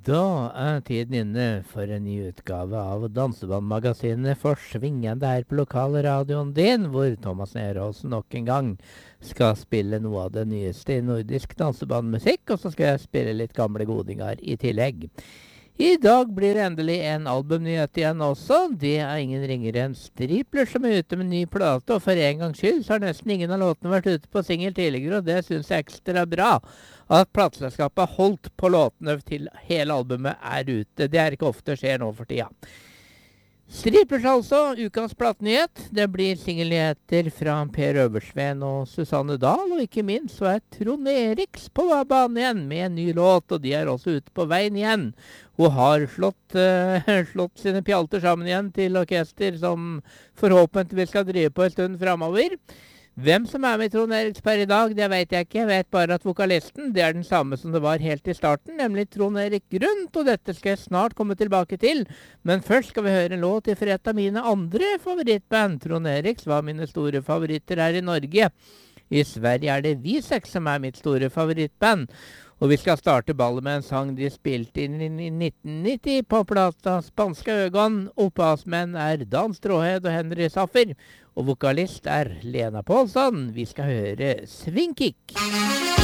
Da er tiden inne for en ny utgave av Dansebandmagasinet for svingende her på lokalradioen din, hvor Thomas Nerholsen nok en gang skal spille noe av det nyeste i nordisk dansebandmusikk, og så skal jeg spille litt gamle godinger i tillegg. I dag blir det endelig en albumnyhet igjen også. Det er ingen ringere enn Stripler som er ute med ny plate, og for en gangs skyld så har nesten ingen av låtene vært ute på singel tidligere, og det synes jeg ekstra bra. At plateselskapet har holdt på låtene til hele albumet er ute. Det er ikke ofte skjer nå for tida. Striplers altså, ukens platenyhet. Det blir singelnyheter fra Per Øversveen og Susanne Dahl, og ikke minst så er Trond Eriks på banen igjen med en ny låt, og de er også ute på veien igjen. Hun har slått sine pjalter sammen igjen til orkester som forhåpentligvis skal drive på en stund fremover. Hvem som er med Trond Eriks per i dag, det vet jeg ikke. Jeg vet bare at vokalisten, det er den samme som det var helt i starten, nemlig Trond Erik Grundt, og dette skal jeg snart komme tilbake til. Men først skal vi høre en låt fra et av mine andre favorittband. Trond Eriks var mine store favoritter her i Norge. I Sverige er det V6 som er mitt store favorittband. Og vi skal starte ballet med en sang de spilte inn i 1990 på plata Spanska Ögon. Opphavsmenn er Dan Stråhed og Henry Saffer. Og vokalist er Lena Paulsson. Vi skal høre Swingkick.